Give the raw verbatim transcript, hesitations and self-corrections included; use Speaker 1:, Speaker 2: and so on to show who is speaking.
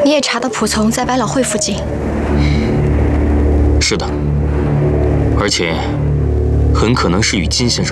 Speaker 1: 你也查到仆从在百老汇附近？
Speaker 2: 是的，而且很可能是与金先生